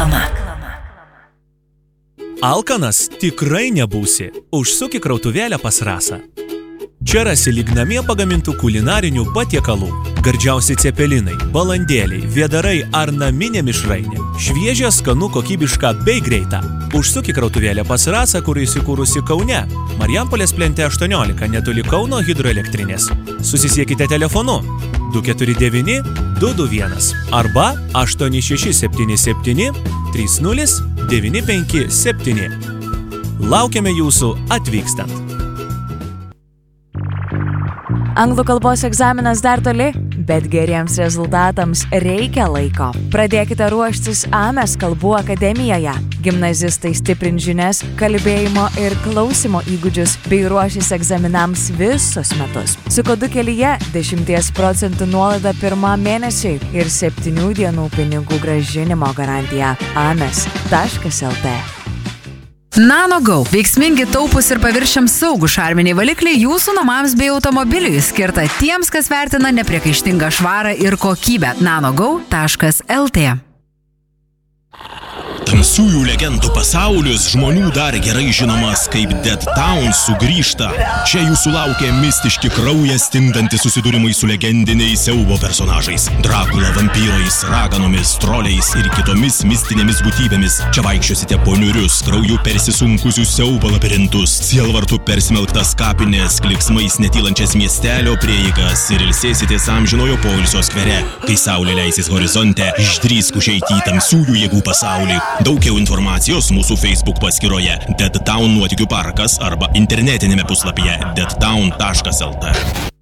Reklama. Alkanas tikrai nebūsi. Užsuk į krautuvėlę pas Rasą. Čia rasi lyg namie pagamintų kulinarinių patiekalų. Gardžiausi cepelinai, balandėliai, vėdarai ar naminė mišrainė. Šviežia, skanu, kokybiška bei greita. Užsuk į krautuvėlę pas Rasą, kur įsikūrusi Kaune. Marijampolės plente 18, netoli Kauno hidroelektrinės. Susisiekite telefonu 249-221 arba 8677 30 957. Laukiame jūsų atvykstant. Anglų kalbos egzaminas dar toli, bet geriems rezultatams reikia laiko. Pradėkite ruoštis AMES kalbų akademijoje. Gimnazistai stiprins žinias, kalbėjimo ir klausimo įgūdžius bei ruošis egzaminams visus metus. Su kodu kelyje 10% nuolaida pirmam mėnesiui ir 7 dienų pinigų grąžinimo garantija. ames.lt. NanoGo. Veiksmingi, taupūs ir paviršiams saugų šarminiai valikliai jūsų namams bei automobiliui, skirta tiems, kas vertina nepriekaištingą švarą ir kokybę. nanogo.lt. Tamsiųjų legendų pasaulis žmonių dar gerai žinomas kaip Dead Town sugrįžta. Čia jūsų laukia mistiški kraują stingdantys susidūrimai su legendiniais siaubo personažais. Drakula, vampyrais, raganomis, troliais ir kitomis mistinėmis būtybėmis. Čia vaikščiosite po niurius, krauju persisunkusius siaubo labirintus, sielvartu persmelktas kapinės, kliksmais netylančias miestelio prieigas ir ilsėsitės amžinojo poilsio skvere. Kai saulė leisis horizonte, išdrįsk užeiti į tamsiųjų jėgų pasaulį. Daugiau informacijos mūsų Facebook paskyroje Dead Town nuotykių parkas arba internetinėme puslapyje deadtown.lt.